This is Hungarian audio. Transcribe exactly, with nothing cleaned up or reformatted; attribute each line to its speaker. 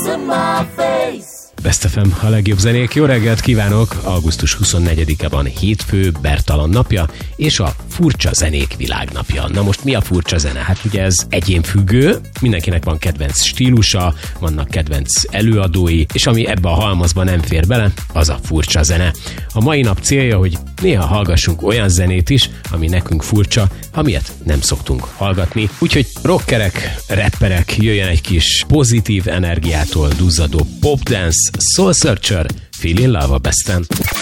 Speaker 1: Best ef em, a legjobb zenék. Jó reggelt kívánok! augusztus huszonnegyedike van, hétfő, Bertalan napja, és a furcsa zenék világnapja. Na most mi a furcsa zene? Hát ugye ez egyénfüggő, mindenkinek van kedvenc stílusa, vannak kedvenc előadói, és ami ebbe a halmazba nem fér bele, az a furcsa zene. A mai nap célja, hogy néha hallgassunk olyan zenét is, ami nekünk furcsa, amilyet nem szoktunk hallgatni. Úgyhogy rockerek, rapperek, jöjjön egy kis pozitív energiától duzzadó pop dance, Soul Searcher, Feel in Love a Besten.